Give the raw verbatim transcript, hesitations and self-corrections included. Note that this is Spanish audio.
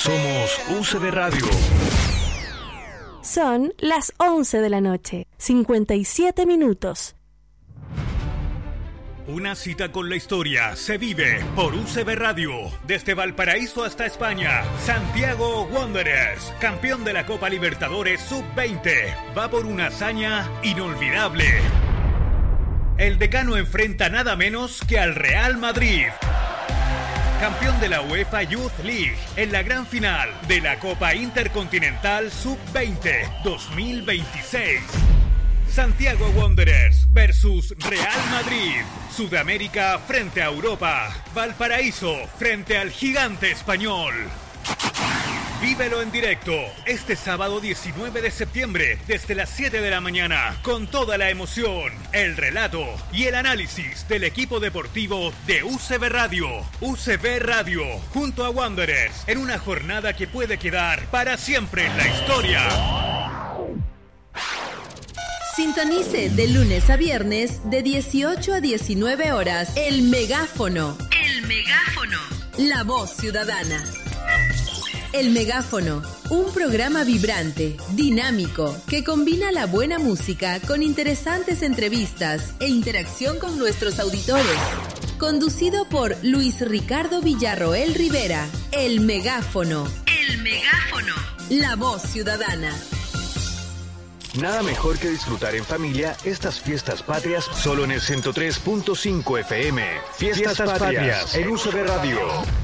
Somos U C B Radio. Son las once de la noche, cincuenta y siete minutos. Una cita con la historia se vive por U C B Radio. Desde Valparaíso hasta España, Santiago Wanderers, campeón de la Copa Libertadores sub veinte, va por una hazaña inolvidable. El decano enfrenta nada menos que al Real Madrid, campeón de la UEFA Youth League, en la gran final de la Copa Intercontinental sub veinte dos mil veintiséis. Santiago Wanderers versus Real Madrid. Sudamérica frente a Europa. Valparaíso frente al gigante español. Vívelo en directo este sábado diecinueve de septiembre desde las siete de la mañana con toda la emoción, el relato y el análisis del equipo deportivo de U C B Radio. U C B Radio junto a Wanderers en una jornada que puede quedar para siempre en la historia. Sintonice de lunes a viernes de dieciocho a diecinueve horas El Megáfono. El Megáfono. La voz ciudadana. El Megáfono, un programa vibrante, dinámico, que combina la buena música con interesantes entrevistas e interacción con nuestros auditores. Conducido por Luis Ricardo Villarroel Rivera. El Megáfono. El Megáfono. La voz ciudadana. Nada mejor que disfrutar en familia estas fiestas patrias solo en el ciento tres punto cinco F M. Fiestas, fiestas patrias en U C B Radio.